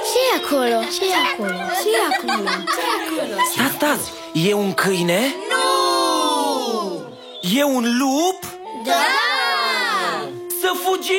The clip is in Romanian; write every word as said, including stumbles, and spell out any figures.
Ce-i acolo? Ce-i acolo? Ce-i acolo? Stați, stați! E un câine? Nu! E un lup? Da! Să fugim!